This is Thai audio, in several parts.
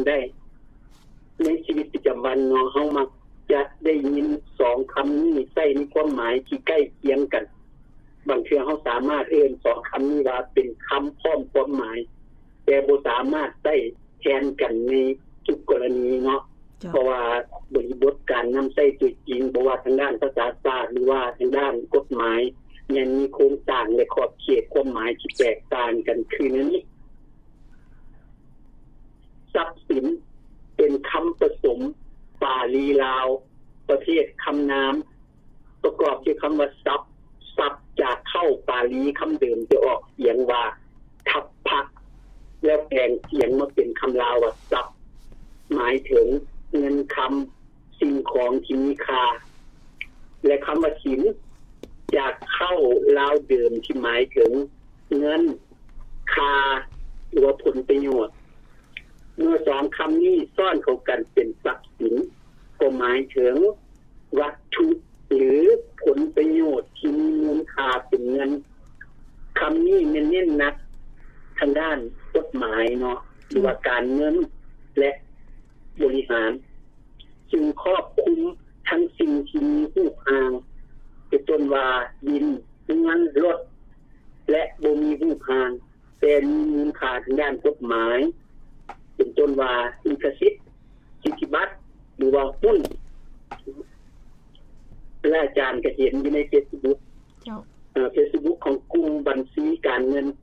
ได้ในชีวิตประจำวันเนาะเฮามักจะได้ยิน2คำนี้ใช้ในความหมายที่ใกล้เคียงกันบางเทื่อเฮาสามารถเอิ้น2คำนี้ว่าเป็นคำพร้อมความหมายแต่บ่สามารถใช้แทนกันในทุกกรณีเนาะเพราะว่าบริบทการนำใช้ตัวจริงบ่ว่าทางด้านภาษาศาสตร์หรือว่าทางด้านกฎหมายยังมีโครงสร้างและขอบเขตความหมายที่แตกต่างกันคือนี้ทรัพย์สินเป็นคำผสมปาลีลาวประเภทคำนามประกอบด้วยคำว่าทรัพย์จากเข้าปาลีคำเดิมจะออกเสียงว่าทัพพะแล้วแปลงเสียงมาเป็นคำลาวว่าทรัพย์หมายถึงเงินคำสิ่งของที่มีค่าและคำว่าสินจากเข้าลาวเดิมที่หมายถึงเงินค่าหรือผลประโยชน์เมื่อ2คำนี้ซ่อนเข้ากันเป็นทรัพย์สินก็หมายถึงวัตถุหรือผลประโยชน์ที่มีมูลค่าเป็นเงินคำนี้เน้นๆนักทางด้านกฎหมายเนาะหรือว่าการเงินและบริหารจึงครอบคลุมทั้งสิ่งที่มีรูปร่างเป็นต้นว่าดินเงินรถและบ่มีรูปร่างแต่มีมูลค่าทางด้านกฎหมายเป็นต้นว่าลิขสิทธิ์สิทธิบัตรหรือว่าหุ้นและอาจารย์ก็เห็นอยู่ใน Facebook Facebook ของกลุ่มบัญชีการเงิน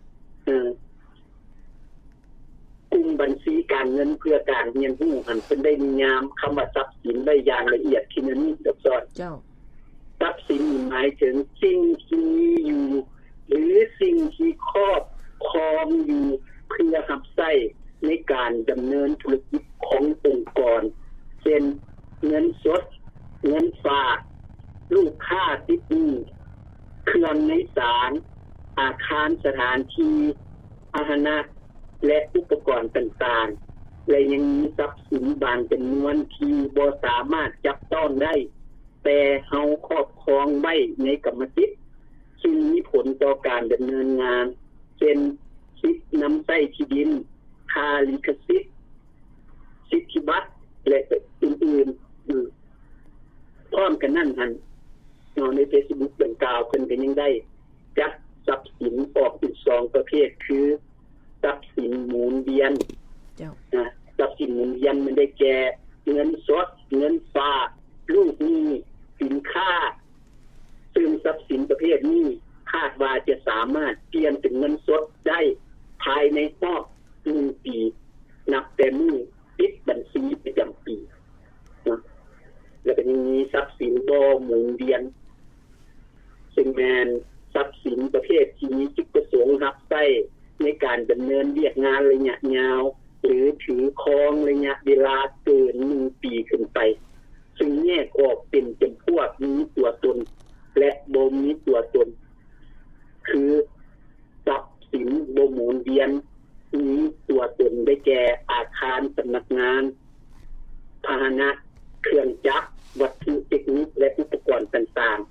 กลุ่มบัญชีการเงินเพื่อการเรียนรู้หันเป็นได้นิยามคำว่าทรัพย์สินได้อย่างละเอียดที่นี้ดอกซอนทรัพย์สินหมายถึงสิ่งที่มีอยู่หรือสิ่งที่ครอบครองอยู่เพื่อรับใช้ในการดำเนินธุรกิจขององค์กรเช่นเงินสดเงินฝากลูกค้าติดหนี้เครื่องในศาลอาคารสถานที่พาหนะและอุปกรณ์ต่างๆและยังมีทรัพย์สินบางจำนวนที่บ่สามารถจับต้องได้แต่เฮาครอบครองไว้ในกรรมสิทธิ์ซึ่งมีผลต่อการดำเนินงานเช่นสิทธินำใช้ที่ดินค่าลิขสิทธิ์สิทธิบัตรและอื่นๆพร้อมกันนั่นหั่นใน Facebook ดังกล่าวเพิ่นก็ยังได้จัดทรัพย์สินออกเป็น2ประเภทคือทรัพย์สินหมุนเวียนทรัพย์สินหมุนเวียนมันได้แก่เงินสดเงินฝากลูกหนี้สินค้าซึ่งทรัพย์สินประเภทนี้คาดว่าจะสามารถเปลี่ยนเป็นเงินสดได้ภายในรอบ1ปีนับแต่มื้อปิดบัญชีประจำปีแล้วก็ยังมีทรัพย์สินบ่หมุนเวียนซึ่งแม่นทรัพย์สินประเภทที่มีจุดประสงค์รับใช้ในการดำเนินเรียกงานระยะยาวหรือถือครองระยะเวลาเกิน1ปีขึ้นไปซึ่งแยกออกเป็นจำพวกมีตัวตนและบ่มีตัวตนคือทรัพย์สินบ่หมุนเวียนมีตัวตนได้แก่อาคารสำนักงานพาหนะเครื่องจักรวัตถุเทคนิคและอุปกรณ์ต่าง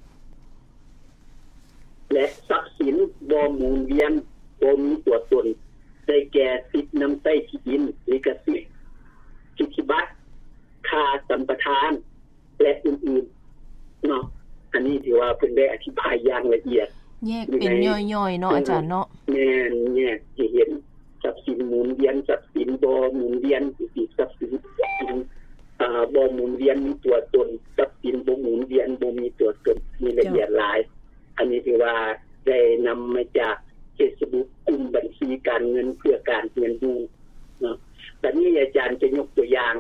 ๆและทรัพย์สินบ่หมุนเวียนบ่มีตัวตนได้แก่สิทธินำใช้ที่ดินลิขสิทธิ์สิทธิบัตรค่าสัมปทานและอื่นๆเนาะอันนี้ถือว่าเพิ่นได้อธิบายอย่างละเอียดแยกเป็นย่อยๆเนาะอาจารย์เนาะแม่นแยกสิเห็นทรัพย์สินหมุนเวียนทรัพย์สินบ่หมุนเวียนอีกทรัพย์สินบ่หมุนเวียนมีตัวตนทรัพย์สินบ่หมุนเวียนบ่มีตัวตนมีละเอียดหลายอันนี้ถือว่าได้นำมาจาก Facebook กลุ่มบัญชีการเงินเพื่อการเรียนรู้เนาะแต่นี้อาจารย์จะยกตัวอย่าง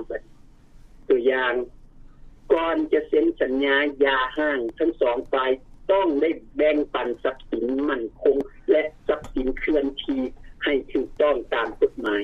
ก่อนจะเซ็นสัญญายาห้างทั้ง2ฝ่ายต้องได้แบ่งปันทรัพย์สินมั่นคงและทรัพย์สินเคลื่อนที่ให้ถูกต้องตามกฎหมาย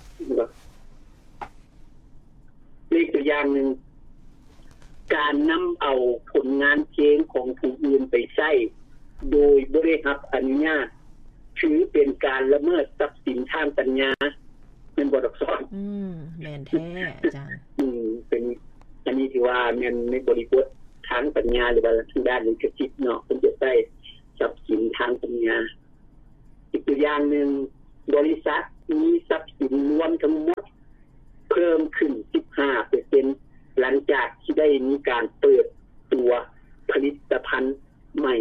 อีกตัวอย่างนึงการนำเอาผลงานเพลงของผู้อื่นไปใช้โดยบ่ได้รับอนุญาตถือเป็นการละเมิดทรัพย์สินทางปัญญาเป็นบ่ดอกซ้อนแม่นแท้อาจารย์เป็นอันนี้ที่ว่าแม่นในบริบททางปัญญาหรือว่าทางด้านลิขสิทธิ์เนาะเพิ่นจะใช้ทรัพย์สินทางปัญญาอีกตัวอย่างนึงบริษัทมีทรัพย์สินรวมทั้งหมดขึ้น 15% หลังจากที่ได้มีการเปิดตัวผลิตภัณฑ์ใหม่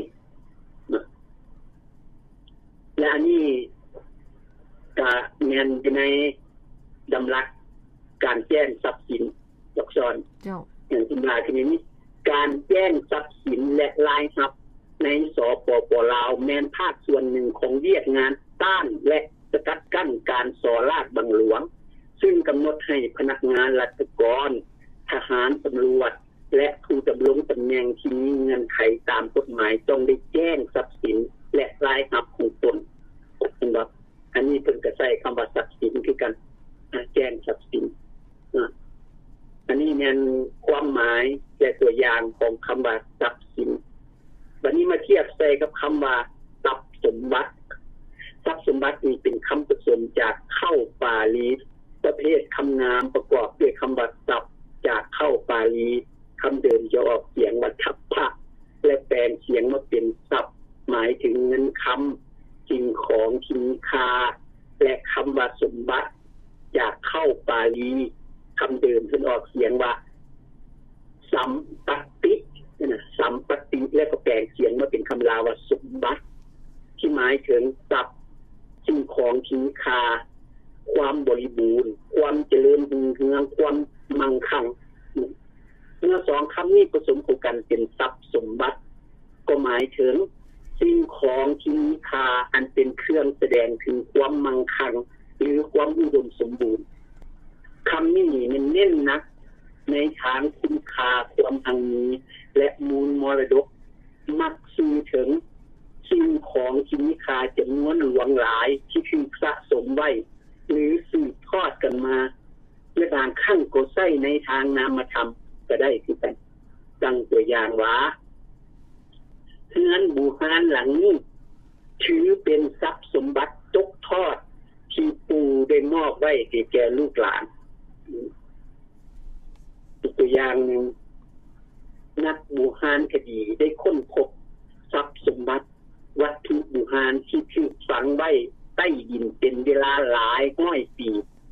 และอันนี้ก็แม่นอยู่ในดำรักการแจ้งทรัพย์สินดอกซอนอย่างที่มาคือนี้การแจ้งทรัพย์สินและรายรับในสปป.ลาวแม่นภาคส่วนหนึ่งของเวียกงานต้านและสกัดกั้นการส่อราษฎร์บังหลวงซึ่งกำหนดให้พนักงานราชการทหารตำรวจและผู้ดำรงตำแหน่งที่มีเงื่อนไขตามกฎหมายต้องได้แจ้งทรัพย์สินและรายรับของตนนะครับอันนี้เพิ่นก็ใช้คำว่าทรัพย์สินคือกันแจ้งทรัพย์สินอันนี้แม่นความหมายและตัวอย่างของคำว่าทรัพย์สินวันนี้มาเทียบใส่กับคำว่าทรัพย์สมบัติทรัพย์สมบัตินี้เป็นคำผสมจากเข้าปาลีประเภทคำนามประกอบด้วยคำว่าทรัพย์จากเข้าปาลีคำเดิมจะออกเสียงว่าทัพพะและแปลงเสียงมาเป็นทรัพย์หมายถึงเงินคำสิ่งของที่มีค่าและคำว่าสมบัติจากเข้าปาลีคำเดิมจะออกเสียงว่าสัมปติสัมปติและก็แปลงเสียงมาเป็นคำลาวว่าสมบัติที่หมายถึงทรัพย์สิ่งของที่มีค่าความบริบูรณ์ความเจริญรุ่งเรืองความมั่งคั่งเมื่อสองคำนี้ผสมกันเป็นทรัพย์สมบัติก็หมายถึงสิ่งของที่มีค่าอันเป็นเครื่องแสดงถึงความมั่งคั่งหรือความอุดมสมบูรณ์คำนี้มันเน้นนะในทางคุณค่าความอังมีและมูลมรดกมักสื่อถึงสิ่งของที่มีค่าจำนวนหลวงหลายที่ถูกสะสมไว้หรือสืบทอดกันมาและบางครั้งก็ใช้ในทางนามธรรมก็ได้คือกันดังตัวอย่างว่าเรือนบูฮานหลังนี้ถือเป็นทรัพย์สมบัติตกทอดที่ปู่ได้มอบไว้แก่ลูกหลานตัวอย่างหนึ่งนักบูฮานคดีได้ค้นพบทรัพย์สมบัติวัตถุบูฮานที่ถูกฝังไว้ใต้ดินเป็นเวลาหลายร้อยปี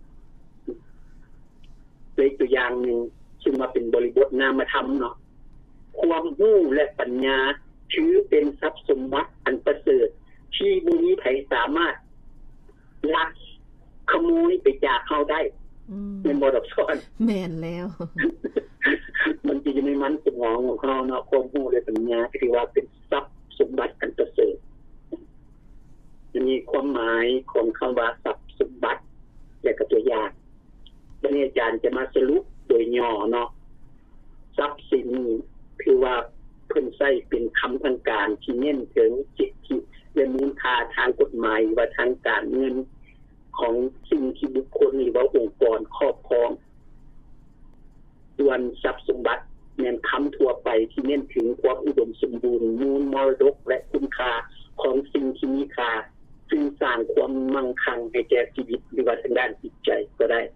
เลยตัวอย่างหนึ่งซึ่งมาเป็นบริบทนามธรรมเนาะความรู้และปัญญาถือเป็นทรัพย์สมบัติอันประเสริฐที่บ่มีไผสามารถลักขโมยไปจากเฮาได้เป็นบ่ดอกซ้อนแม่นแล้วมันจะอยู่ในมันสมองของเฮาเนาะความรู้และปัญญาที่ว่าเป็นทรัพย์สมบัติอันประเสริฐมีความหมายของคำว่าทรัพย์สมบัติและก็ตัวอย่างวันนี้อาจารย์จะมาสรุปโดยย่อเนาะทรัพย์สินคือว่าเพิ่นใช้เป็นคำทางการที่เน้นถึงสิทธิและมูลค่าทางกฎหมายว่าทางการเงินของสิ่งที่บุคคลหรือว่าองค์กรครอบครองส่วนทรัพย์สมบัติแม่นคำทั่วไปที่เน้นถึงความอุดมสมบูรณ์มูลมรดกและคุณค่าของสิ่งที่มีค่าซึ่งสร้างความมั่งคั่งให้แก่ชีวิตหรือว่าทางด้านจิตใจก็ได้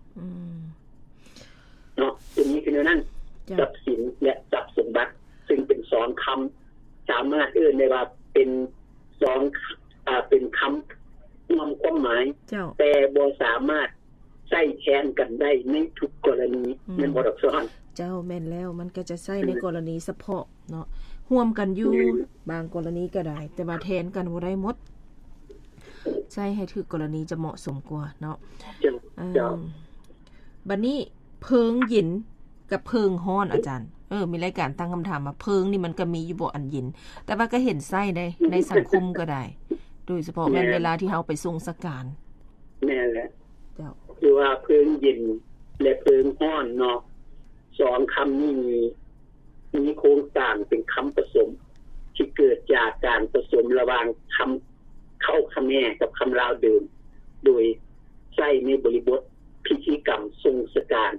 เนาะตรงนี้คือนั้นทรัพย์สินและทรัพย์สมบัติซึ่งเป็นสองคำสามารถเอ่ยได้ว่าเป็นสองเป็นคำรวมความหมายแต่บ่สามารถใช้แทนกันได้ในทุกกรณีแม่นบ่ดอกซ้อนเจ้าแม่นแล้วมันก็จะใช้ในกรณีเฉพาะเนาะร่วมกันอยู่บางกรณีก็ได้แต่ว่าแทนกันบ่ได้หมดใช้ให้ถูกกรณีจะเหมาะสมกว่าเนาะบัดนี้เพิงเย็นกับเพิงร้อนอาจารย์มีรายการตั้งคำถามมาเพิงนี่มันก็มีอยู่บ่อันเย็นแต่ว่าก็เห็นไส้ในสังคมก็ได้โดยเฉพาะเวลาที่เฮาไปทรงสการแม่นแหละเจ้าคือว่าเพิงเย็นและเพิงร้อนเนาะสองคำนี้มีโครงสร้างเป็นคำผสมที่เกิดจากการผสมระหว่างคำเข้าคำแม่กับคำลาวเดิมโดยใช้ในบริบทพิธีกรรมทรงสการ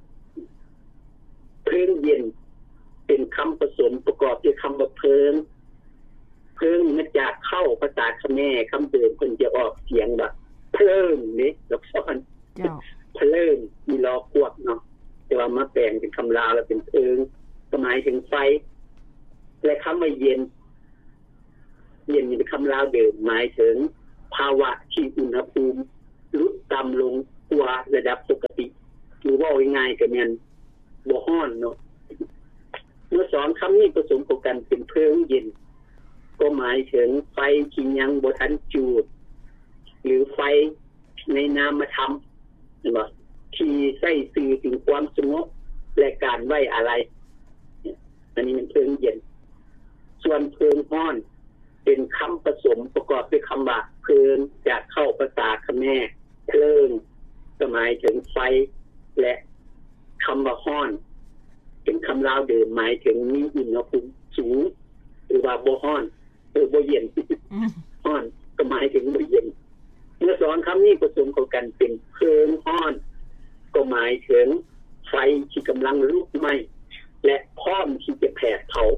เพิงเย็นเป็นคำผสมประกอบด้วยคำว่าเพิงมาจากเข้าภาษาคำแม่คำเดิมเพิ่นจะออกเสียงแบบเพลิงนี่ลักษณะเพลิงมีล้อควบเนาะแต่ว่ามาแปลงเป็นคำลาวแล้วเป็นเพิงหมายถึงไฟและคำว่าเย็นนี่เป็นคำลาวเดิมหมายถึงภาวะที่อุณหภูมิลดต่ำลงกว่าระดับปกติหรือว่าง่ายๆก็แม่นบ่ฮ้อนเนาะเมื่อ2คำนี้ผสมกันเป็นเพลิงเย็นก็หมายถึงไฟที่ยังบ่ทันจูดหรือไฟในนามธรรมเห็นบ่ที่ใช้สื่อถึงความสงบและการไว้อะไรอันนี้มันเพลิงเย็นส่วนเพลิงร้อนเป็นคำผสมประกอบด้วยคำว่าเพลิงจากเข้าภาษาเขมรเพลิงก็หมายถึงไฟและคำว่าร้อนเป็นคำลาวเดิมหมายถึงมีอุณหภูมิสูงหรือว่าบ่ร้อนบ่เย็นร้อนก็หมายถึงบ่เย็นเมื่อ2คำนี้ผสมเข้ากันเป็นเพลิงร้อนก็หมายถึงไฟที่กำลังลุกไหม้และพร้อมที่จะแผดเผา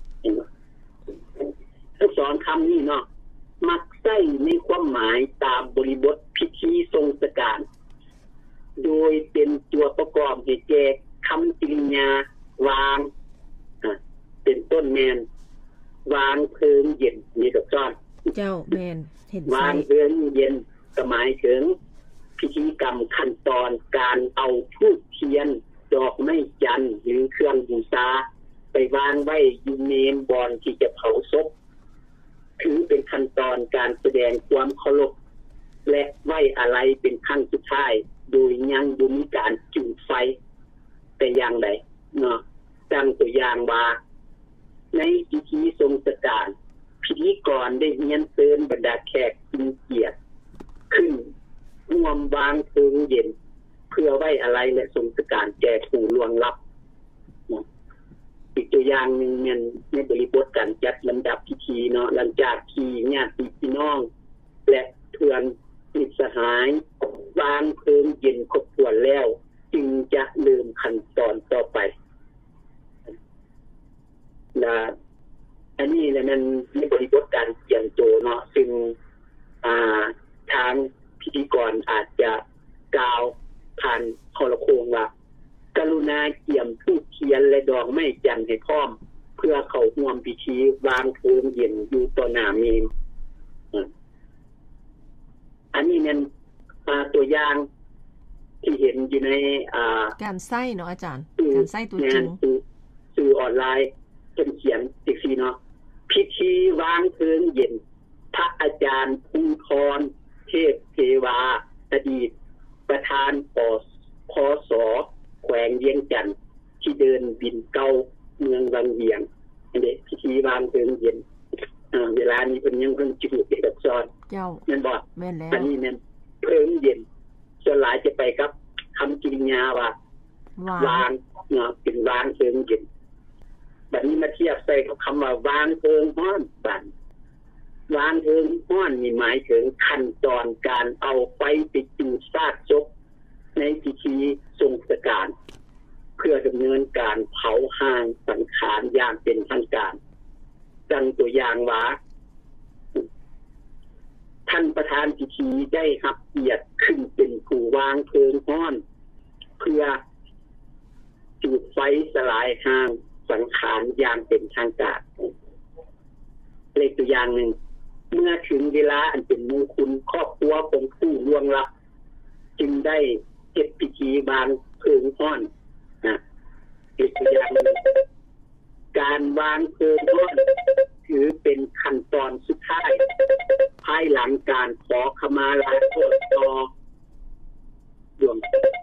ทั้ง2คำนี้เนาะมักใช้ในความหมายตามบริบทพิธีทรงสการโดยเป็นตัวประกอบให้แก่คำกริยาวางเป็นต้นแมนวางเพลิงเย็นนี่ดอกจ้อนเจ้าแมนเห็นวางเพลิงเย็นก็หมายถึงพิธีกรรมขั้นตอนการเอาธูปเทียนดอกไม้จันทร์หรือเครื่องบูชาไปวางไว้อยู่เมนบอนที่จะเผาศพถือเป็นขั้นตอนการแสดงความเคารพและไว้อะไรเป็นครั้งสุดท้ายโดยยังบ่มีการจุดไฟแต่อย่างใดเนาะดังตัวอย่างว่าในพิธีทรงสการพิธีกรได้เรียนเชิญบรรดาแขกผู้เกียรติขึ้นร่วมวางเพลิงเย็นเพื่อไว้อะไรและทรงสการแก่ผู้ล่วงลับอีกตัวอย่างนึงเนี่ยในบริบทการจัดลำดับพิธีเนาะหลังจากที่ญาติพี่น้องและเพื่อนมิตรสหายวางเพลิงเย็นครบถ้วนแล้วจึงจะเริ่มขั้นตอนต่อไปนะอันนี้แหละมันในบริบทการเตรียมตัวเนาะซึ่งทางพิธีกรอาจจะกล่าวผ่านโทรโข่งว่ากรุณาเกี่ยมธูปเทียนและดอกไม้จันทร์ให้พร้อมเพื่อเข้าร่วมพิธีวางเพลิงเย็นอยู่ต่อหน้าเมนอันนี้นั้นตัวอย่างที่เห็นอยู่ในการใช้เนาะอาจารย์การใช้ตัวจริงสื่อออนไลน์เป็นเขียนจังซี่เนาะพิธีวางเพลิงเย็นพระอาจารย์ภูธรเทพเทวาอดีตประธานพสแขวงเวียงจันทร์ที่เดินบินเก่าเมืองวังเวียงอันนี้พิธีวางเพลิงเย็นเวลานี้เพิ่นยังเพิ่งจุดเอกสารเจ้าแม่นบ่แม่นแล้วอันนี้แม่นเพลิงเย็นส่วนหลายจะไปกับคำกริยาว่าวางเนาะเป็นวางเพลิงเย็นบัดนี้มาเทียบใส่กับคำว่าวางเพลิงร้อนบัดวางเพลิงร้อนนี่หมายถึงขั้นตอนการเอาไฟไปจุดซากศพในพิธีทรงสการเพื่อดำเนินการเผาห่างสังขารอย่างเป็นทางการดังตัวอย่างว่าท่านประธานพิธีได้รับเกียรติขึ้นเป็นผู้วางเพลิงร้อนเพื่อจุดไฟสลายห่างสังขารอย่างเป็นทางการเลขตัวอย่างหนึ่งเมื่อถึงเวลาอันเป็นมงคลครอบครัวของผู้ล่วงลับจึงได้เฮ็ดพิธีวางเพลิงร้อนเลขตัวอย่างการวางเพลิงร้อนถือเป็นขั้นตอนสุดท้ายภายหลังการขอขมาลาโทษต่อดวง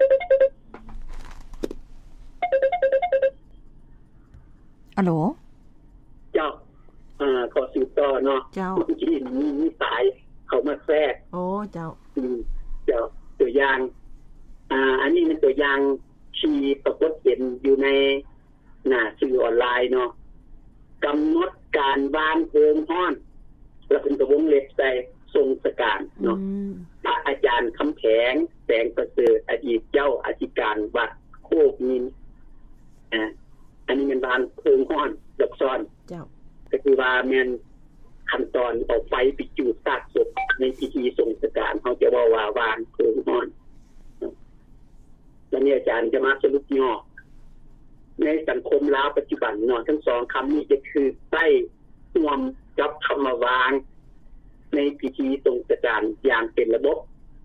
ฮัลโหลเจ้าขอสืบต่อเนาะเจ้าที่มีสายเขามาแทรกโอ้เจ้าตัวอย่างอันนี้เป็นตัวอย่างที่ปรากฏเห็นอยู่ในหน้าสื่อออนไลน์เนาะกำหนดการวางเพลิงร้อนแล้วเป็นตัววงเล็บใส่ทรงสการเนาะพระอาจารย์คำแผงแสงประเสริฐอดีตเจ้าอธิการวัดโคกนินอันนี้เป็นวางเพลิงร้อนดอกซ้อนเจ้าก็คือว่าแม่นขั้นตอนเอาไฟไปจุดซากศพในพิธีทรงสการเขาจะว่าวางเพลิงร้อนแล้วนี่อาจารย์จะมาสรุปย่อในสังคมลาวปัจจุบันเนาะทั้ง2คำนี้จะคือใต้รวมกับคำว่าวางในพิธีทรงสการอย่างเป็นระบบ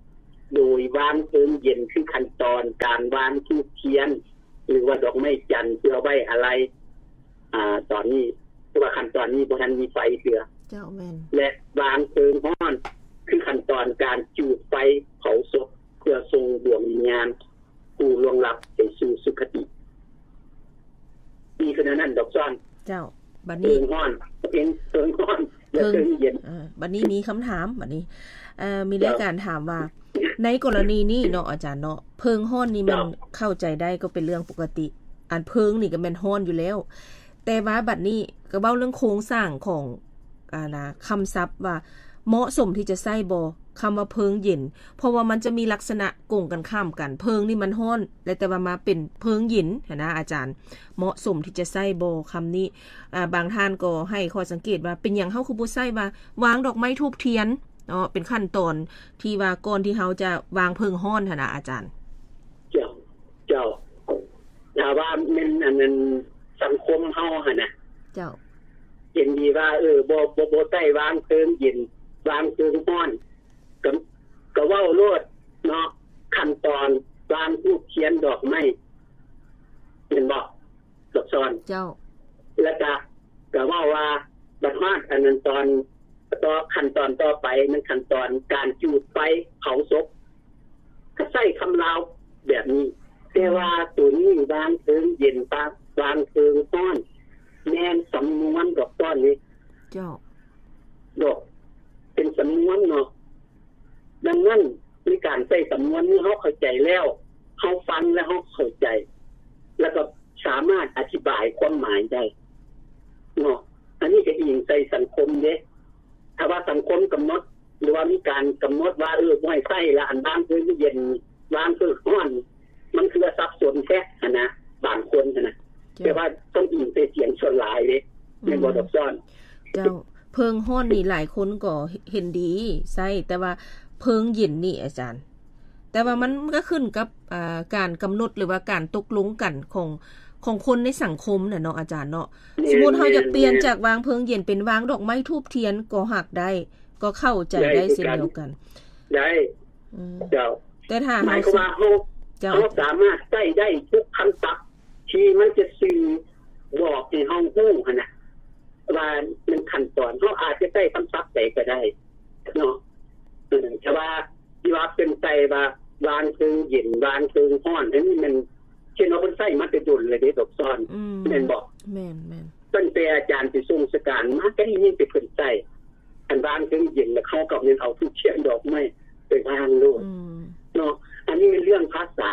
โดยวางเพลิงเย็นคือขั้นตอนการวางธูปเทียนหรือว่าดอกไม้จันทร์เพื่อไว้อะไรตอนนี้คือว่าขั้นตอนนี้บ่ทันมีไฟเถือเจ้าแม่นและวางเพลิงฮ้อนคือขั้นตอนการจุดไฟเผาศพเพื่อส่งดวงวิญญาณผู้ล่วงลับไปสู่สุคติมีขนาดนั้นดอกซ้อนเจ้าบัดนี้เพลิงฮ้อนเป็นเพลิงฮ้อนและเพลิงเย็นบัดนี้มีคำถามบัดนี้มีรายการถามว่าในกรณีนี้เนาะอาจารย์เนาะเพลิงฮ้อนนี่มันเข้าใจได้ก็เป็นเรื่องปกติอันเพลิงนี่ก็แม่นฮ้อนอยู่แล้วแต่ว่าบัดนี้ก็เว้าเรื่องโครงสร้างของคำศัพท์ว่าเหมาะสมที่จะใช้บ่คำว่าเพลิงเย็นเพราะว่ามันจะมีลักษณะโกงกันข้ามกันเพลิงนี่มันฮ้อนแต่ว่ามาเป็นเพลิงเย็นนะอาจารย์เหมาะสมที่จะใช้บ่คำนี้บางท่านก็ให้ข้อสังเกตว่าเป็นหยังเฮาคือบ่ใช้ว่าวางดอกไม้ธูปเทียนเนาะเป็นขั้นตอนที่ว่าก่อนที่เฮาจะวางเพลิงฮ้อนนะอาจารย์เจ้าถ้าว่ามันอันนั้นสังคมเฮาหั่นน่ะเจ้าเห็นดีว่าบ่ใต้วางเพลิงเย็นวางเพลิงฮ้อนก็เว้าโลดเนาะขั้นตอนวางธูปเทียนดอกไม้เห็นบ่ดอกซ้อนเจ้าแล้วก็เว้าว่าบัดฮอดอันนั้นตอนต่อขั้นตอนต่อไปมันขั้นตอนการจุดไฟเผาศพก็ใช้คำลาวแบบนี้แต่ว่าตัวนี้วางเพลิงเย็นปั๊บวางเพลิงฮ้อนแม่นสำนวนดอกต้นนี้เจ้าดอกเป็นสำนวนเนาะดังนั้นในการใช้สำนวนนี้เฮาเข้าใจแล้วเฮาฟังแล้วเฮาเข้าใจแล้วก็สามารถอธิบายความหมายได้เนาะอันนี้ก็อิงใส่สังคมเด้ถ้าว่าสังคมกำหนดหรือว่ามีการกำหนดว่าบ่ให้ใช้ละอันบางพื้นเย็นวางคือฮ้อนมันคือสับสนแท้นะบางคนนะแต่ว่าต้องอิงใส่เสียงส่วนหลายเด้ในบ่ดอกซ้อนเจ้าเพลิงฮ้อนนี่หลายคนก็เห็นดีใช่แต่ว่าเพลิงเย็นนี่อาจารย์แต่ว่ามันก็ขึ้นกับการกำหนดหรือว่าการตกลงกันของคนในสังคมน่ะเนาะอาจารย์เนาะสมมุติเฮาอยากเปลี่ยนจากวางเพลิงเย็นเป็นวางดอกไม้ธูปเทียนก็หักได้ก็เข้าใจได้เช่นเดียวกันได้เจ้าแต่ถ้าหมายความว่าเฮาสามารถใช้ได้ทุกคำศัพท์ที่มันจะสื่อบอกให้เฮาฮู้หั่นน่ะว่ามันขั้นตอนเฮาอาจจะใช้คำศัพท์ใดก็ได้เนาะแต่ว่าที่ว่าเป็นใจว่าวางเพลิงเย็นวางเพลิงฮ้อนอันนี้มันเช่นว่าคนใช้มาแต่ดุลเลยเด้ดอกซ้อนแม่นบ่แม่นตั้งแต่อาจารย์สิทรงสการมาก็ได้ยินแต่เพิ่นใช้อันวางเพลิงเย็นแล้วเขาก็เอาทุกเทียนดอกไม้ไปวางโลดเนาะอันนี้เป็นเรื่องภาษา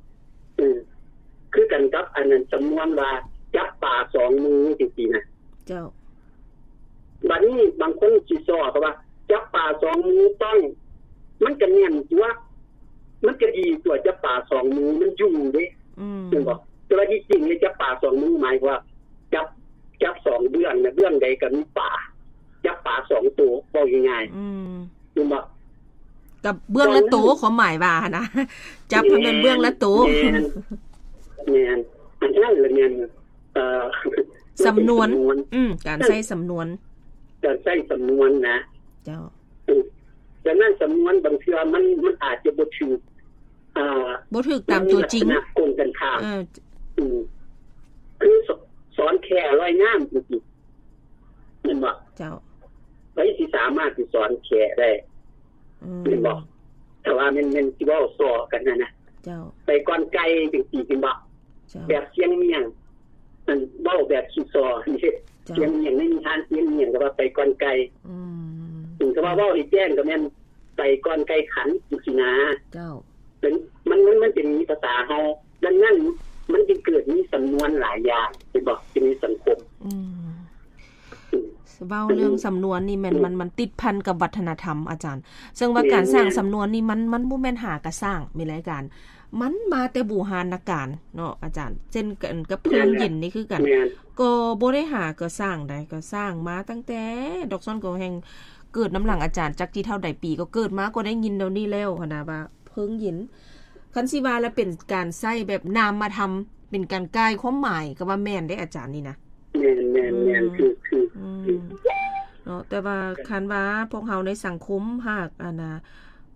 คือกันกับอันนั้นจำนวนว่าจับป่า2มือจริงๆนะเจ้าบัดนี้บางคนสิสอนว่าจับป่า2มือต้องมันก็แน่นตัวมันก็ดีตัวจับป่า2มือมันอยู่เด้เห็นบ่แต่ว่าที่จริงเนี่ยจับป่า2มือหมายว่าจับ2เดือนนะเดือนใดก็มีป่าจับป่า2ตัวบ่ง่ายๆเห็นบ่กับเบื้องละตัวความหมายว่านะจับให้มันเบื้องละตัวแม่นอันนั้นละแม่นสำนวนการใช้สำนวนการใช้สำนวนนะเจ้าดังนั้นสำนวนบางเทื่อมันอาจจะบ่ถูกตามตัวจริงโกงกันข้ามคือสอนแค่ร้อยงามจริงๆนั่นบ่เจ้าไว้สิสามารถสิสอนแค่ได้นั่นบ่แต่ว่ามันสิเว้าซ้อกันนะเจ้าไปก่อนไกลจริงๆบ่แบบเสียงเมียงมันเว้าแบบสิซ้อนี่เสียงเมียงไม่มีทางเสียงเมียงก็ว่าไปก่อนไกลถึงก็ว่าเว้าให้แจ้งก็แม่นไปก่อนไกลขันจังซี่นะเจ้าเป็นมันเป็นภาษาเฮาดังนั้นมันจึงเกิดมีสำนวนหลายอย่างสิบอกสิมีสังคมเว้าเรื่องสำนวนนี่มันติดพันกับวัฒนธรรมอาจารย์ซึ่งว่าการสร้างสำนวนนี่มันบ่แม่นหากระสร้างมีรายการมันมาแต่บูหานการเนาะอาจารย์เช่นกันกับเพลิงเย็นนี่คือกันก็บ่ได้หาก็สร้างได้ก็สร้างมาตั้งแต่ดอกซ่อนก็แห่งเกิดน้ำหลังอาจารย์จักที่เท่าใดปีก็เกิดมาก็ได้ยินเดี๋ยวนี้แล้วหั่นน่ะว่าเพลิงเย็นคันสิว่าแล้วเป็นการใช้แบบนามมาทำเป็นการกายความหมายก็ว่าแม่นได้อาจารย์นี่นะแม่นคือเนาะแต่ว่าคันว่าพวกเฮาในสังคมหาก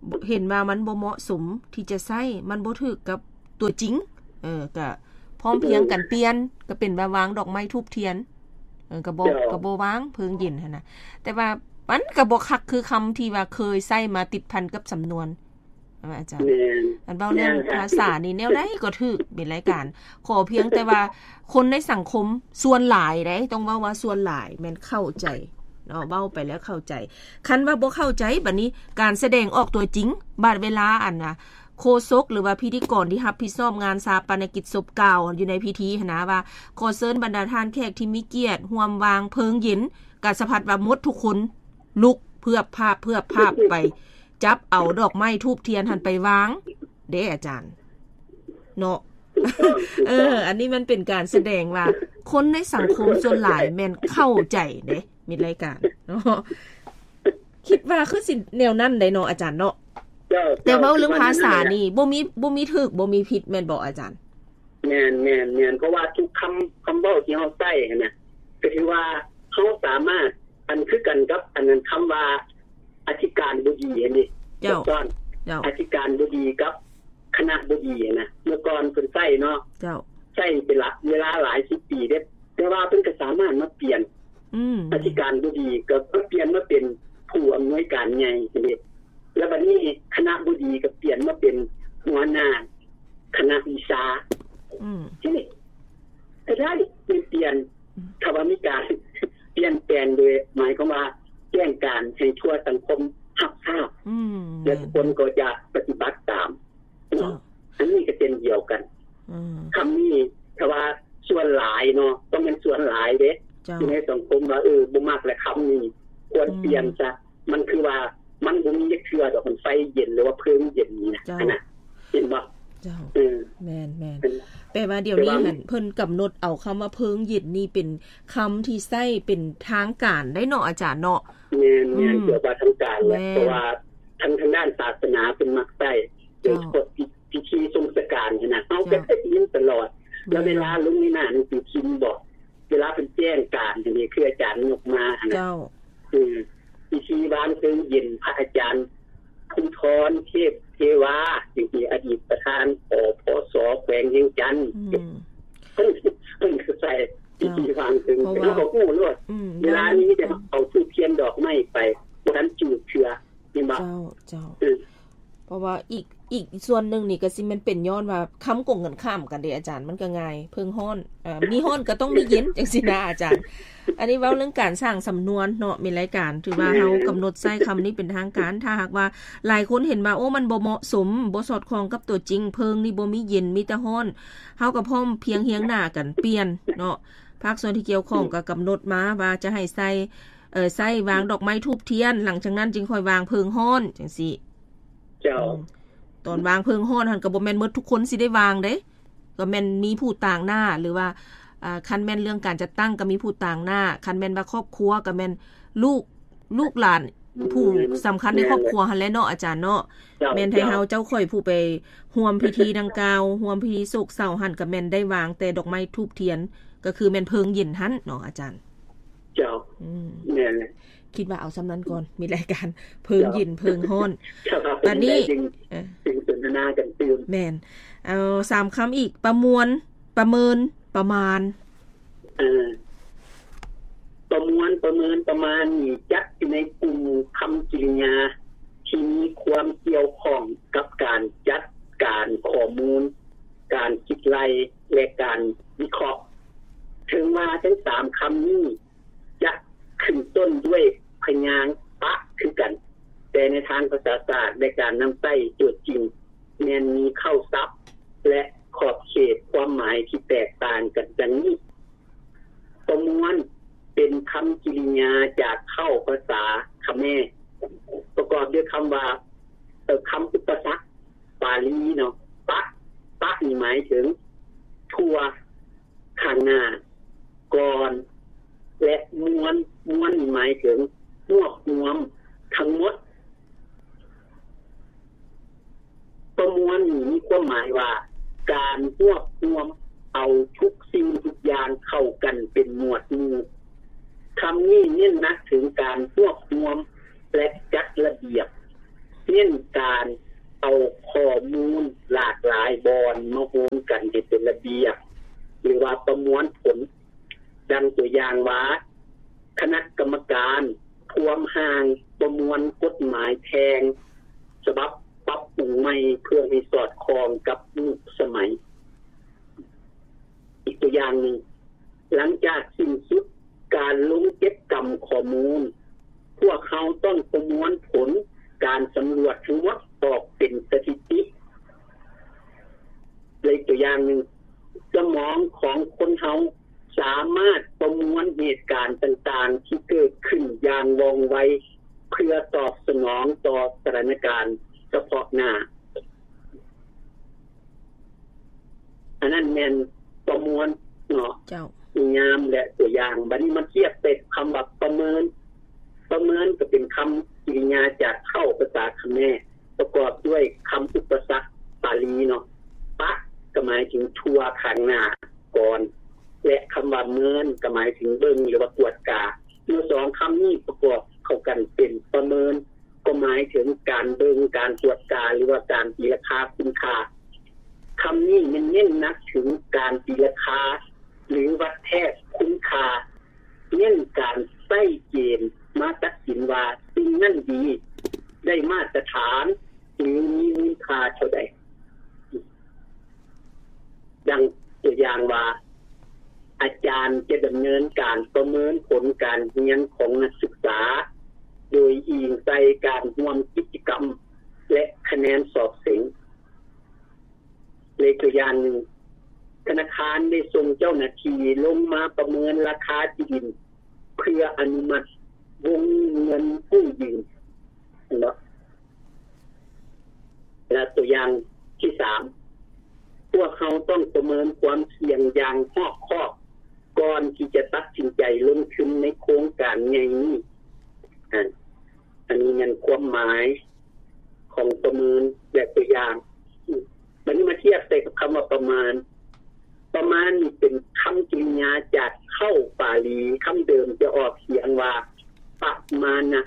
เห็นว่ามันบ่เหมาะสมที่จะใช้มันบ่ถูกกับตัวจริงก็พร้อมเพรียงกันเปลี่ยนก็เป็นแบบวางดอกไม้ธูปเทียนก็บ่วางเพิงเย็นหั่นน่ะแต่ว่ามันก็บ่คักคือคำที่ว่าเคยใช้มาติดพันกับสำนวนอาจารย์อันเว้าเรื่องภาษานี่แนวใดก็ถูกเป็นรายการขอเพียงแต่ว่าคนในสังคมส่วนหลายได้ต้องเว้าว่าส่วนหลายแม่นเข้าใจเนาะเว้าไปแล้วเข้าใจคันว่าบ่เข้าใจบัดนี้การแสดงออกตัวจริงบาดเวลาอันน่ะโฆษกหรือว่าพิธีกรที่รับผิดชอบงานชาปนกิจศพกล่าวอยู่ในพิธีหั้นนะว่าขอเชิญบรรดาท่านแขกที่มีเกียรติร่วมวางเพลิงเย็นกะสะพัดว่าหมดทุกคนลุกเพื่อภาพไปจับเอาดอกไม้ธูปเทียนหันไปวางเด้อาจารย์เนาะ อันนี้มันเป็นการแสดงว่าคนในสังคมส่วนหลายแม่นเข้าใจเด้มีรายการเนาะคิดว่าคือสิแนวนั้นได้เนาะอาจารย์เนาะแต่เว้าเรื่องภาษานี่บ่มีถูกบ่มีผิดแม่นบ่อาจารย์แม่นเพราะว่าทุกคำเว้าที่เฮาใช้น่ะก็คือว่าเฮาสามารถอันคือกันกับอันนั้นคำว่าอธิการบดีอันนี้เจ้าอธิการบดีกับคณะบดีนะเมื่อก่อนเพิ่นใช้เนาะเจ้าใช้เป็นเวลาหลาย10ปีเด้แต่ว่าเพิ่นก็สามารถมาเปลี่ยนอธิการบดีก็เปลี่ยนมาเป็นผู้อำนวยการใหญ่นี่แล้วบัดนี้คณะบดีก็เปลี่ยนมาเป็นหัวหน้าคณะวิชาที่นี่ก็ได้เปลี่ยนถ้าว่ามีการเปลี่ยนแปลงโดยหมายความว่าแจ้งการให้ทั่วสังคมรับทราบและคนก็จะปฏิบัติตามอันนี้ก็เป็นเดียวกันคำนี้ถ้าว่าส่วนหลายเนาะต้องเป็นส่วนหลายเด้ที่ในสังคมว่าบ่มักและคำนี้ควรเปลี่ยนซะมันคือว่ามันบ่มีเทื่อดอกมันไฟเย็นหรือว่าเพลิงเย็นนี่นะเห็นบ่เจ้าแม่นแปลว่าเดี๋ยวนี้เพิ่นกำหนดเอาคำว่าเพลิงเย็นนี่เป็นคำที่ใช้เป็นทางการได้เนาะอาจารย์เนาะแม่นเกี่ยวกับทางการเพราะว่าทางด้านศาสนาเป็นมักใช้โดยเฉพาะพิธีสงฆ์การนะเฮาก็ได้ยินตลอดแล้วเวลาลุงนี่น่ะนี่คิดบอกเวลาเป็นแจ้งการนี่คืออาจารย์ยกมานะเจ้าพิธีวางเพลิงเย็นพระอาจารย์คุณทรเทวาที่อดีตประธานปปสแขวงเวียงจันทน์เพิ่นใส่พิธีวางเพลิงแล้วก็ฮู้รอดเวลานี้จะเอาธูปเทียนดอกไม้ไปบ่ทันจุดเชื้อนี่บ่เจ้าเพราะว่าอีกส่วนนึงนี่ก็สิมันเป็นย้อนว่าค้ำกงกันข้ามกันเด้อาจารย์มันก็ง่ายเพิ่งฮ้อนมีฮ้อนก็ต้องมีเย็นจังซี่นะอาจารย์อันนี้เว้าเรื่องการสร้างสำนวนเนาะมีรายการถือว่าเฮากำหนดใช้คำนี้เป็นทางการถ้าหากว่าหลายคนเห็นว่าโอ้มันบ่เหมาะสมบ่สอดคล้องกับตัวจริงเพิ่งนี่บ่มีเย็นมีแต่ฮ้อนเฮาก็พร้อมเพียงเฮียงหน้ากันเปลี่ยนเนาะภาคส่วนที่เกี่ยวข้องก็กำหนดมาว่าจะให้ใส่วางดอกไม้ธูปเทียนหลังจากนั้นจึงค่อยวางเพิงฮ้อนจังซี่เจ้าตอนวางเพิงฮ้อนหั่นก็บ่แม่นหมดทุกคนสิได้วางเด้ก็แม่นมีผู้ต่างหน้าหรือว่าคันแม่นเรื่องการจัดตั้งก็มีผู้ต่างหน้าคันแม่นว่าครอบครัวก็แม่นลูกหลานผู้สำคัญในครอบครัวหั่นแหละเนาะอาจารย์เนาะแม่นให้เฮาเจ้าค่อยผู้ไปร่วมพิธีดังกล่าวร่วมพิธีโศกเศร้าหั่นก็แม่นได้วางแต่ดอกไม้ธูปเทียนก็คือแม่นเพิงเย็นหั่นเนาะอาจารย์เจ้าแม่นคิดว่าเอาสำนั้นก่อนมีรายการเพิงเย็นเพิงฮ้อนตอนนี้สนทนากันตื่นแม่นเอา3คำอีกประมวลประเมินประมาณประมวลประเมินประมาณนี่จัดอยู่ในกลุ่มคำกริยาที่มีความเกี่ยวข้องกับการจัดการข้อมูลการคิดไล่และการวิเคราะห์ถึงว่าทั้ง3คำนี้จะขึ้นต้นด้วยพยางค์ปะคือกันแต่ในทางภาษาศาสตร์ในการนำใช้ตัวจริงแม้นมีเข้าศัพท์และขอบเขตความหมายที่แตกต่างกันดังนี้ประมวลเป็นคำกริยาจากเข้าภาษาเขมรประกอบด้วยคำว่าคำอุปสรรคปาลีเนาะปะนี่หมายถึงทั่วข้างหน้าก่อนและม้วนนี่หมายถึงรวบรวมทั้งหมดประมวลนี่มีความหมายว่าการรวบรวมเอาทุกสิ่งทุกอย่างเข้ากันเป็นหมวดหมู่คำนี้เน้นหนักถึงการรวบรวมและจัดระเบียบเน้นการเอาข้อมูลหลากหลายบอนมาโฮมกันให้เป็นระเบียบหรือว่าประมวลผลดังตัวอย่างว่าคณะกรรมการทวมห่างประมวลกฎหมายแทงฉบับปรับปรุงใหม่เพื่อให้สอดคล้องกับยุคสมัยอีกตัวอย่างนึงหลังจากสิ้นสุดการลงเก็บกรรมข้อมูลพวกเขาต้องประมวลผลการสำรวจทั้งหมดออกเป็นสถิติเลยตัวอย่างนึงสมองของคนเฮาสามารถประมวลเหตุการณ์ต่างๆที่เกิดขึ้นอย่างว่องไวเพื่อตอบสนองต่อสถานการณ์เฉพาะหน้าอันนั้นแม่นประมวลเนาะเจ้างามและตัวอย่างบัดนี้มาเทียบเป็นคำว่าประเมินก็เป็นคำกริยาจากเข้าภาษาเขมรประกอบด้วยคำอุปสรรคปาลีเนาะปะก็หมายถึงทัวข้างหน้าก่อนและคำว่าเมินก็หมายถึงเบิ่งหรือว่ากวดกาเมื่อสองคำนี้ประกอบเข้ากันเป็นประเมินก็หมายถึงการเบิ่งการตรวจการหรือว่าการตีราคาคุณค่าคำนี้มันเน้นนักถึงการตีราคาหรือวัดแทกคุณค่าเน้นการใส่เกณฑ์มาตัดสินว่าสิ่งนั้นดีได้มาตรฐานหรือมีมูลค่าเท่าใดดังตัวอย่างว่าอาจารย์จะดำเนินการประเมินผลการเรียนของนักศึกษาโดยอิงใส่การร่วมกิจกรรมและคะแนนสอบเสียงเลยตัวอย่างหนึ่งธนาคารได้ส่งเจ้าหน้าที่ลงมาประเมินราคาที่ดินเพื่ออนุมัติวงเงินกู้ยืมและตัวอย่างที่3พวกเขาต้องประเมินความเสี่ยงอย่างรอบคอบก่อนที่จะตัดสินใจลงทุนในโครงการใหญ่นี้อันนี้มันความหมายของประเมินและตัวอย่างมันนี้มาเทียบใส่กับคำว่าประมาณนี่เป็นคำกริยาจากเข้าปาลีคำเดิมจะออกเสียงว่าประมาณนะ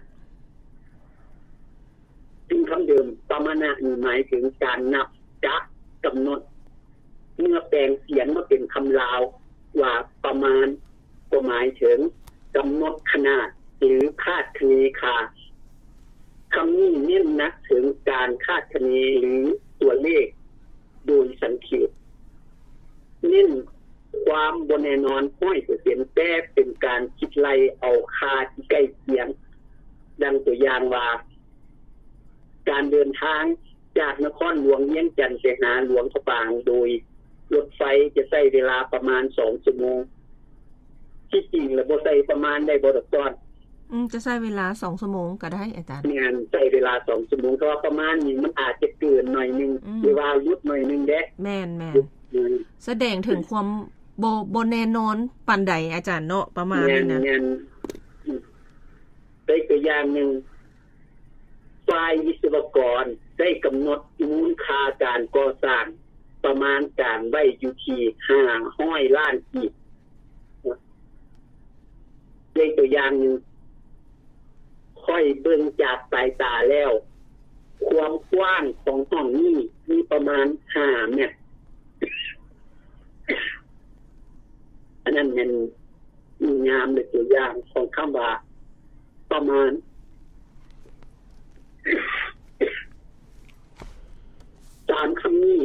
ซึ่งคำเดิมประมาณนะหมายถึงการนับกะกำหนดเมื่อแปลงเสียงมาเป็นคำลาวว่าประมาณก็หมายถึงกำหนดขนาดหรือคาดคะเนค่าคำนี้เน้นนักถึงการคาดคะเนหรือตัวเลขโดยสังเกตเน้นความบ่แน่นอน100%แต่เป็นการคิดไล่เอาค่าที่ใกล้เคียงดังตัวอย่างว่าการเดินทางจากนครหลวงเวียงจันทร์ไปหาหลวงพระบางโดยรถไฟจะใช้เวลาประมาณ2ชั่วโมงที่จริงแล้วบ่ใช้ประมาณได้บ่ดอกซ้อนจะใช้เวลา2ชั่วโมงก็ได้อาจารย์งานใช้เวลา2ชั่วโมงเพราะว่าประมาณนี้มันอาจจะเกินหน่อยนึงหรือว่ายุดหน่อยนึงเด้แม่นๆแสดงถึงความบ่แน่นอนปานใดอาจารย์เนาะประมาณนี้นะได้ตัวอย่างนึงฝ่ายวิศวกรได้กำหนดมูลค่าการก่อสร้างประมาณการไว้อยู่ที่500ล้านกีบได้ตัวอย่างนึงค่อยเบิ่งจากสายตาแล้วความกว้างของห้องนี้มีประมาณ5เมตรอันนั้นมันงามในตัวอย่างของคำว่าประมาณ3คำนี้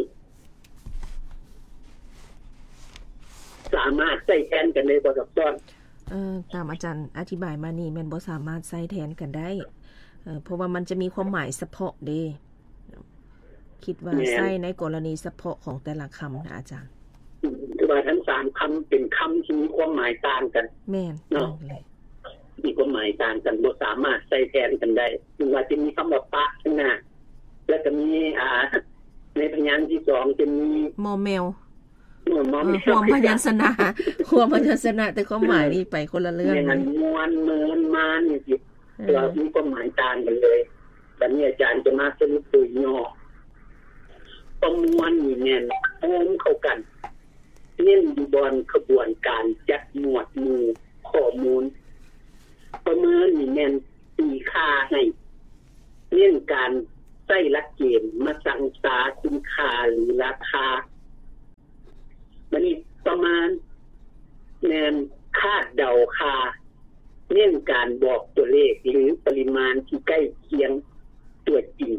สามารถใช้แทนกันได้บ่ดอกซ้อนตามอาจารย์อธิบายมานี่แม่นบ่สามารถใช้แทนกันได้เพราะว่ามันจะมีความหมายเฉพาะเด้คิดว่าใช้ในกรณีเฉพาะของแต่ละคำนะอาจารย์คือว่าทั้ง3คำเป็นคำที่มีความหมายต่างกันแม่นเนาะมีความหมายต่างกันบ่สามารถใช้แทนกันได้คือว่าจะมีคำว่าปะข้างหน้าแล้วก็มีในพยางค์ที่2จะมีมอแมวหัวพยัญชนะแต่ความหมายนี่ไปคนละเรื่องมันมวนเมินมานี่สิเรามีความหมายต่างกันเลยแต่นี่อาจารย์จะมาสรุปตัวย่อประมวลนี่แน่นโฮมเข้ากันเน้นอยู่บนขบวนการจัดหมวดหมู่ข้อมูลประเมินนี่แน่นตีค่าให้เน้นการส่หลักเกณฑ์มาสั่งสาคุณค่าหรือราคามันนี่ประมาณแนนคาดเดาค่าเน้นการบอกตัวเลขหรือปริมาณที่ใกล้เคียงตัวจริง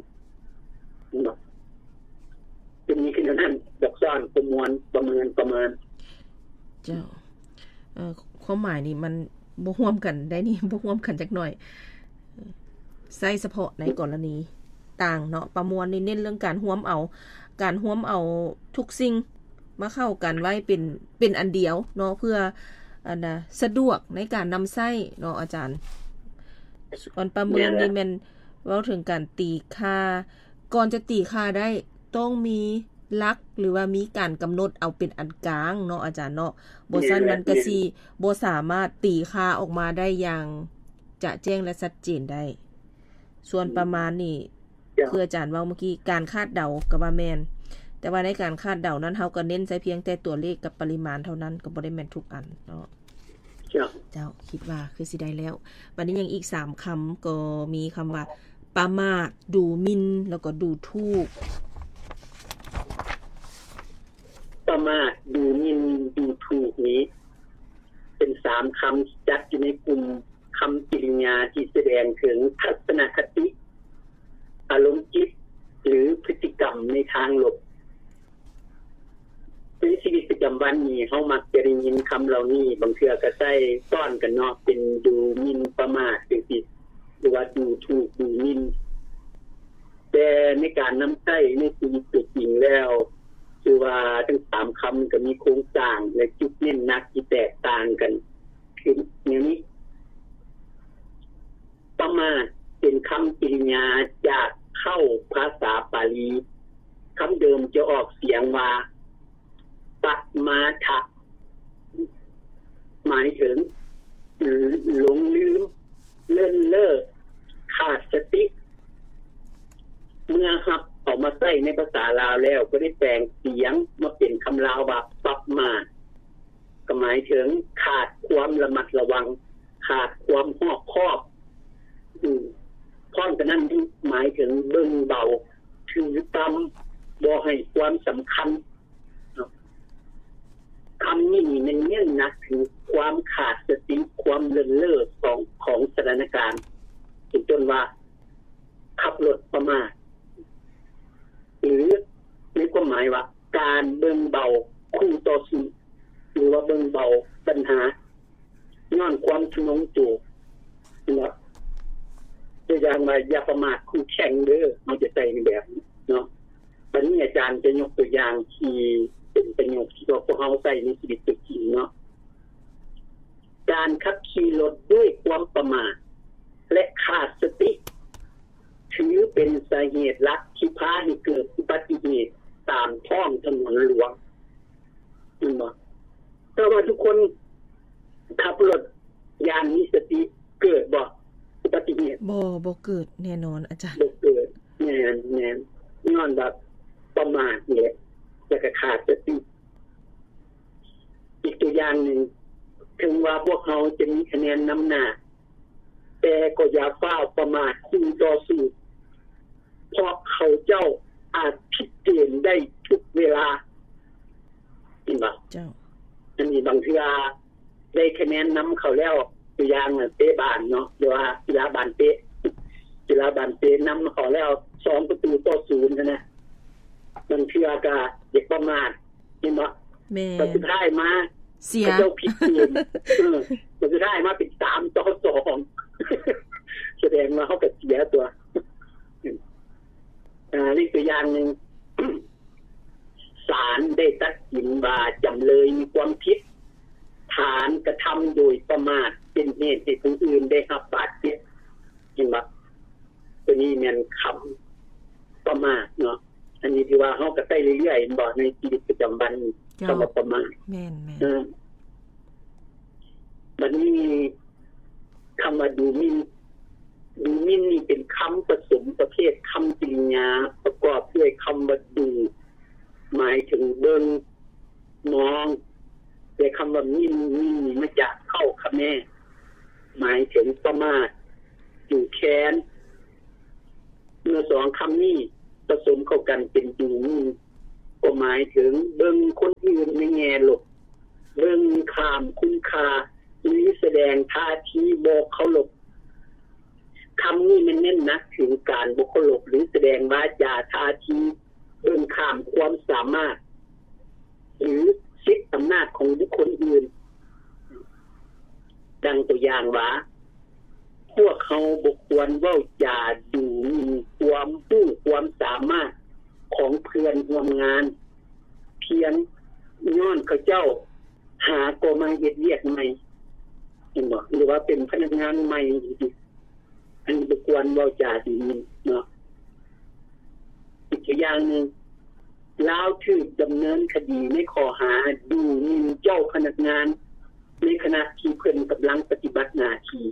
เป็นนี้ขึ้นนั้นดอกซ่อนประมวลประเมินเจ้าความหมายนี่มันบ่ร่วมกันได้นี่บ่ร่วมกันจักหน่อยใส่เฉพาะในกรณีต่างเนาะประมวลนี่เน้นเรื่องการร่วมเอาทุกสิ่งมาเข้ากันไว้เป็นอันเดียวเนาะเพื่ออันน่ะสะดวกในการนำใช้เนาะอาจารย์ส่วนประเมินนี่แม่นเว้าถึงการตีค่าก่อนจะตีค่าได้ต้องมีหลักหรือว่ามีการกำหนดเอาเป็นอันกลางเนาะอาจารย์เนาะบ่ซั่นมันก็สิบ่สามารถตีค่าออกมาได้อย่างจะแจ้งและชัดเจนได้ส่วนประมาณนี่คืออาจารย์เว้าเมื่อกี้การคาดเดาก็ว่าแม่นแต่ว่าในการคาดเดานั้นเฮาก็เน้นใช้เพียงแต่ตัวเลขกับปริมาณเท่านั้นก็บ่ได้แม่นทุกอันเนาะเจ้าคิดว่าคือสิได้แล้วบัดนี้ยังอีก3คำก็มีคำว่าประมาทดูหมิ่นแล้วก็ดูถูกประมาทดูหมิ่นดูถูกนี้เป็น3คำจัดอยู่ในกลุ่มคำกริยาที่แสดงถึงทัศนคติอารมณ์จิตหรือพฤติกรรมในทางลบในชีวิตประจำวันนี้เฮามักจะได้ยินคำเหล่านี้บางเทื่อก็ใช้ซ้อนกันเนาะเป็นดูหมิ่นประมาทจังซี่หรือว่าดูถูกดูหมิ่นแต่ในการนำใช้ในชีวิตจริงแล้วคือว่าทั้ง3คำก็มีโครงสร้างและจุดเน้นหนักที่แตกต่างกันคืออย่างนี้ประมาทเป็นคำกริยาจากเข้าภาษาบาลีคำเดิมจะออกเสียงว่าปัตมาทะหมายถึงหลงลืมเลินเล่อขาดสติเมื่อครับออกมาใช้ในภาษาลาวแล้วก็ได้แปลงเสียงมาเป็นคำลาวว่าปัตมาก็หมายถึงขาดความระมัดระวังขาดความรอบคอบพร้อมกันนั้นหมายถึงเบิ่งเบาถือตำบ่ให้ความสำคัญคำนี้มันเน้นหนักถึงความขาดสติความเลินเล่อของสถานการณ์จนว่าขับรถประมาทหรือในความหมายว่าการเบิ่งเบาคู่ต่อสู้หรือว่าเบิ่งเบาปัญหาย้อนความชุนงจูนะตัวอย่างว่าอย่าประมาทคู่แข่งเด้อมันจะใจในแบบเนาะวันนี้อาจารย์จะยกตัวอย่างที่เป็นประโยคที่พวกเราใช้ในชีวิตจริงเนาะการขับขี่รถด้วยความประมาทและขาดสติถือเป็นสาเหตุหลักที่พาให้เกิดอุบัติเหตุตามท้องถนนหลวงเนาะแต่ว่าทุกคนขับรถอย่างมีสติเกิดบ่อุบัติเหตุบ่เกิดแน่นอนอาจารย์บ่เกิดแน่ย้อนแบบประมาทนี่แหละแล้วก็ขาดสติอีกตัวอย่างหนึ่งถึงว่าพวกเขาจะมีคะแนนนำหน้าแต่ก็อย่าฟ้าวประมาทคู่ต่อสู้เพราะเขาเจ้าอาจผิดเกณฑ์ได้ทุกเวลาเห็นป่ะเจ้าอันนี้บางทีได้คะแนนนำเขาแล้วตัวอย่างเตะบานเนาะหรือว่ากีฬาบานเตะนำเขาแล้ว2-0นะบางทีก็เด็กประมาทเห็นป่ะแต่สุดท้ายมาเสียเจ้าผิดเกณฑ์สุดท้ายมาเป็น3-2แสดงว่าเขาก็เสียตัวนี่ตัวอย่างหนึ่งศาลได้ตัดสินว่าจำเลยมีความผิดฐานกระทำโดยประมาทเป็นเหตุให้ผู้อื่นได้รับบาดเจ็บเห็นไหมตัวนี้มันคำประมาทเนาะอันนี้ที่ว่าเขาก็ใช้เรื่อยๆบอกในชีวิตประจำวันคำว่าประมาทแม่นมันนี้คำว่าดูหมิ่นนี่เป็นคำผสมประเภทคำกริยาประกอบด้วยคำว่าดูหมายถึงเบิ่งมองแต่คำว่ามิ่นมาจากเข้าคำแม่หมายถึงประมาทอยู่แค้นเมื่อ2คำนี้ผสมเข้ากันเป็นดูมีก็หมายถึงเบิ่งคนอื่นในแง่ลบเบิ่งข้ามคุณค่าหรือแสดงท่าทีบ่เคารพคำนี้มันเน้นหนักถึงการบ่เคารพหรือแสดงวาจาท่าทีเบิ่งข้ามความสามารถหรือสิทธิอำนาจของบุคคลอื่นดังตัวอย่างว่าพวกเขาบ่ควรเว้าจาดูหมิ่นความรู้ความสามารถของเพื่อนร่วมงานเพียงย้อนเขาเจ้าหาก็มาเฮ็ดเวียกใหม่เห็นบ่หรือว่าเป็นพนักงานใหม่อันนี้บ่ควรเว้าจาดูหมิ่นเนาะอีกอย่างนึงลาวถูกดำเนินคดีในข้อหาดูหมิ่นเจ้าพนักงานในขณะที่เพิ่นกำลังปฏิบัติหน้าที่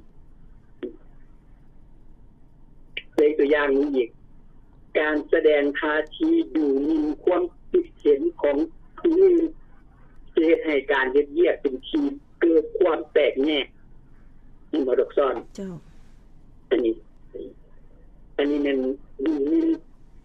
ตัวอย่างนี้อีกการแสดงท่าทีดูหมิ่นความคิดเห็นของผู้อื่นจะเฮ็ดให้การเฮ็ดเวียกเป็นทีมเกิดความแตกแยกนี่บ่ดอกซ้อนเจ้าอันนี้มันดูหมิ่น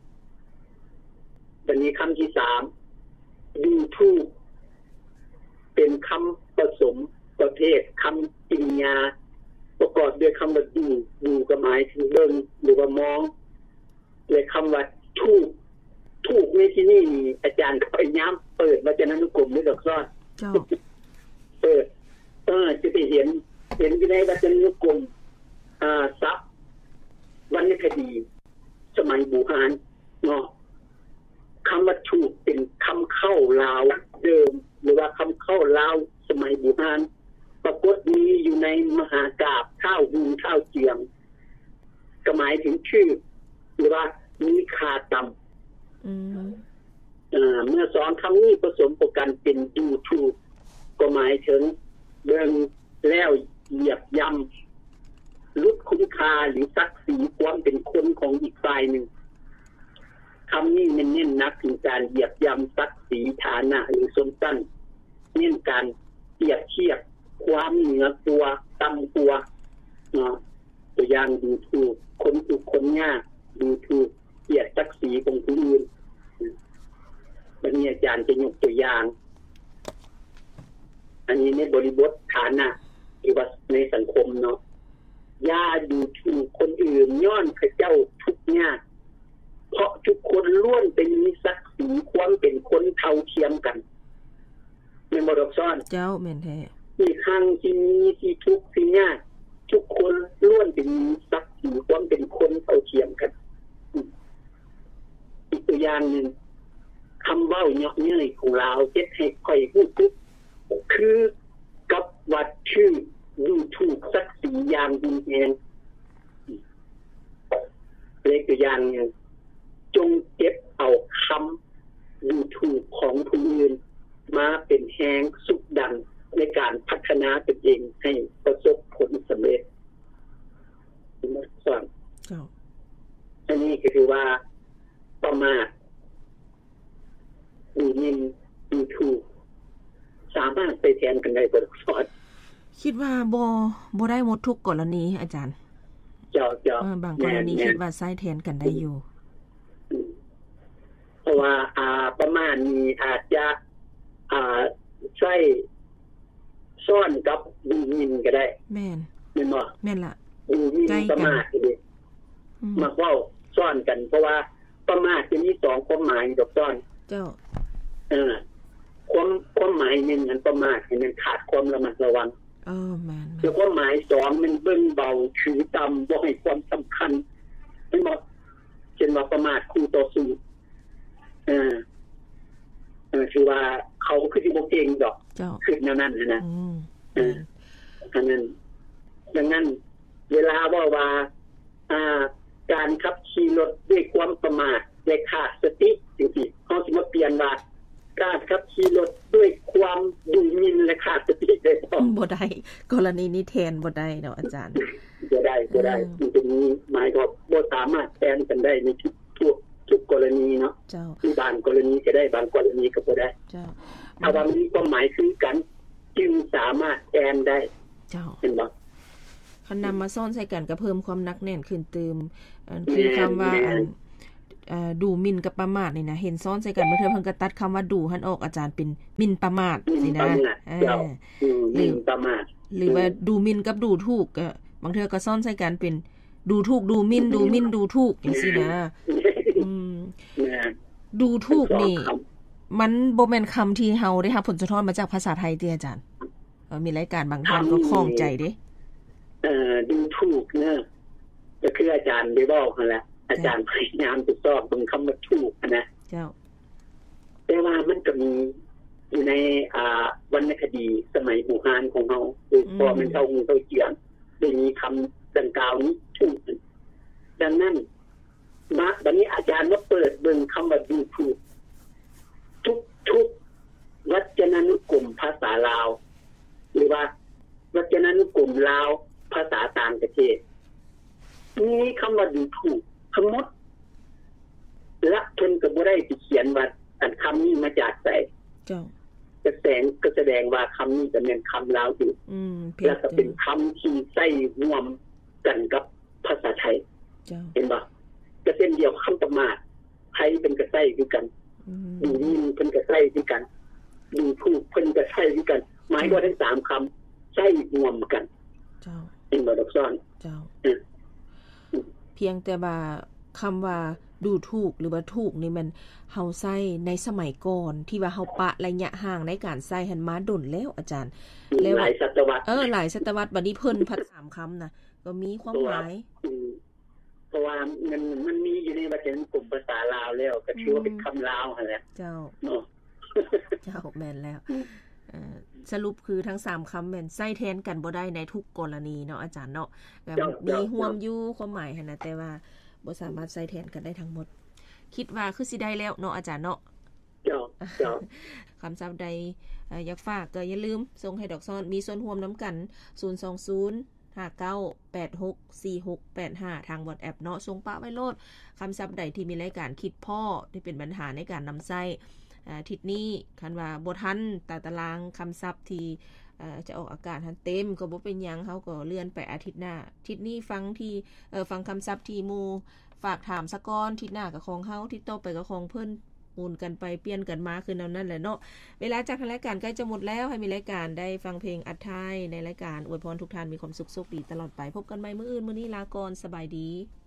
บัดนี้คำที่3ดูถูกเป็นคำผสมประเภทคำกริยาประกอบด้วยคำว่าดูก็หมายถึงเบิ่งหรือว่ามองและคำว่าถูกในที่นี้อาจารย์พยายามเปิดวจนานุกรมด้วยดอกซ้อนเจ้าเปิดจะไปเห็นอยู่ในวจนานุกรมศัพท์วรรณคดีสมัยโบราณเนาะคำว่าถูกเป็นคำเข้าลาวเดิมหรือว่าคำเข้าลาวสมัยโบราณปรากฏมีอยู่ในมหากาพย์ข้าวหูข้าวเจียงก็หมายถึงชื่อหรือว่ามีค่าต่ำเมื่อสองคำนี้ผสมกันเป็นดูถูกก็หมายถึงเบิ่งแล้วเหยียบย่ำลดคุณค่าหรือศักดิ์ศรีความเป็นคนของอีกฝ่ายหนึ่งคำนี้เน้นหนักถึงการเหยียบย่ำศักดิ์ศรีฐานะหรือชนชั้นเน้นการเปรียบเทียบความเหนือกว่าต่ำกว่าตัวอย่างดูถูกคนถูกคนยากดูถูกเหยียดศักดิ์ศรีของผู้อื่นวันนี้อาจารย์จะยกตัวอย่างอันนี้ในบริบทฐานะหรือว่าในสังคมเนาะอย่าดูถูกคนอื่นย้อนเขาเจ้าทุกข์ยากเพราะทุกคนล้วนเป็นมีศักดิ์ศรีความเป็นคนเท่าเทียมกันแม่นบ่ดอกซ้อนเจ้าแม่นแท้ที่ข้างที่มีที่ทุกข์ที่ยากทุกคนล้วนเป็นมีศักดิ์ศรีความเป็นคนเท่าเทียมกันอีกตัวอย่างนึงคำเว้าเยาะเย้ยของเราเฮ็ดให้ค่อยพูดปุ๊บคือกับวัดชื่อดูถูกศักดิ์ศรีอย่างรุนแรงเลยตัวอย่างนึงจงเก็บเอาคำดูถูกของผู้อื่นมาเป็นแรงสุดดันในการพัฒนาตนเองให้ประสบผลสำเร็จอันนี้ก็คือว่าประมาทดูหมิ่นดูถูกสามารถไปแทนกันได้บ่สอนคิดว่าบ่ได้หมดทุกกรณีอาจารย์เจ้าบางกรณีคิดว่าใช้แทนกันได้อยู่เพราะว่าประมาณนี้อาจจะใช้ซ่อนกับดูหมิ่นก็ได้แม่นบ่แม่นล่ะดูหมิ่นประมาทดิมักเว้าซ่อนกันเพราะว่าประมาทจะมี2ความหมายดอกซ่อนเจ้าความหมายนึงอันประมาทมันขาดความระมัดระวังแม่นแล้วความหมาย2มันเบิ่งเบาถือต่ำบ่ให้ความสำคัญแม่นบ่เช่นว่าประมาทคู่ต่อสู้คือว่าเขาคือสิบ่เก่งดอกคือแนวนั้นนะอันนั้นดังนั้นเวลาว่าการขับขี่รถด้วยความประมาทและขาดสติจังซี่เฮาสิมาเปลี่ยนว่าการขับขี่รถด้วยความดูหมิ่นและขาดสติได้บ่ได้กรณีนี้แทนบ่ได้เนาะอาจารย์บ่ได้มันเป็นหมายว่าบ่สามารถแทนกันได้ในทุกกรณีเนาะเจ้าบางกรณีก็ได้บางกรณีก็บ่ได้เจ้าถ้าว่ามีความหมายคือกันจึงสามารถแทนได้เจ้าเห็นบ่คันนำมาซ่อนใส่กันก็เพิ่มความหนักแน่นขึ้นเติมคือคำว่าดูหมิ่นกับประมาทนี่นะเห็นซ้อนใส่กันบางเทื่อเพิ่นก็ตัดคำว่าดูหั่นออกอาจารย์เป็นหมิ่นประมาทสินะหมิ่นประมาทหรือว่าดูหมิ่นกับดูถูกก็บางเทื่อก็ซ้อนใส่กันเป็นดูถูกดูหมิ่นดูหมิ่นดูถูกจังซี่นะดูถูกนี่มันบ่แม่นคำที่เฮาได้รับผลสะท้อนมาจากภาษาไทยติอาจารย์มีรายการบางท่านก็ข้องใจเด้ดูถูกเนาะก็คืออาจารย์ได้บอกนั่นแหละอาจารย์พยายามตรวจสอบเบิ่งคำว่าถูกนะเจ้าแต่ว่ามันก็มีอยู่ในวรรณคดีสมัยโบราณของเฮาคือพอมันเฮาเจียงได้มีคำดังกล่าวนี้ถูกดังนั้นบัดนี้อาจารย์มาเปิดเบิ่งคำว่าดูถูกทุกวจนานุกรมภาษาลาวหรือว่าวจนานุกรมลาวภาษาต่างประเทศมีคำว่าดูถูกทั้งหมดและทนก็บ่ได้สิเขียนว่าอันคำนี้มาจากไสเจ้าก็แสดงว่าคำนี้ก็เป็นคำลาวอยู่แล้วก็เป็นคำที่ใช้ร่วมกันกับภาษาไทยเห็นบ่ก็เช่นเดียวคำประมาทไทยเป็นก็ใช้คือกันดูหมิ่นเพิ่นก็ใช้คือกันดูถูกเพิ่นก็ใช้คือกันหมายว่าทั้ง3คำใช้ร่วมกันเจ้าเห็นบ่ดอกซ้อนเจ้าเพียงแต่ว่าคำว่าดูถูกหรือว่าถูกนี่มันเฮาใช้ในสมัยก่อนที่ว่าเฮาปะระยะห่างในการใช้หันมาดนแล้วอาจารย์แล้วหลายศตวรรษหลายศตวรรษบัดนี้เพิ่นพัด3คำน่ะก็มีความหมายเพราะว่ามันมีอยู่ในวรรณกรมภาษาลาวแล้วก็ชื่อว่าเป็นคำลาวนั่นแหละเจ้าเจ้าแม่นแล้วสรุปคือทั้ง3คำแม่นใช้แทนกันบ่ได้ในทุกกรณีเนาะอาจารย์เนาะแบบมีร่วมอยู่ความหมายหั่นน่ะแต่ว่าบ่สามารถใช้แทนกันได้ทั้งหมดคิดว่าคือสิได้แล้วเนาะอาจารย์เนาะคำศัพท์ใดอยากฝากก็อย่าลืมส่งให้ดอกซ้อนมีส่วนร่วมนํากัน02059864685ทาง WhatsApp เนาะส่งปะไว้โลดคำศัพท์ใดที่มีรายการคิดพ่อที่เป็นปัญหาในการนําใช้อาทิตย์นี้คันว่าบ่ทันตารางคำศัพท์ที่จะออกอากาศทันเต็มก็บ่เป็นหยังเฮาก็เลื่อนไปอาทิตย์หน้าอาทิตย์นี้ฟังที่ฟังคำศัพท์ที่หมู่ฝากถามซะก่อนอาทิตย์หน้าก็ของเฮาที่ต่อไปก็ของเพิ่นหมุนกันไปเปลี่ยนกันมาคือนั่นแหละเนาะเวลาจากทางรายการใกล้จะหมดแล้วให้มีรายการได้ฟังเพลงอัดท้ายในรายการอวยพรทุกท่านมีความสุขโชคดีตลอดไปพบกันใหม่มื้ออื่นมื้อนี้ลาก่อนสบายดี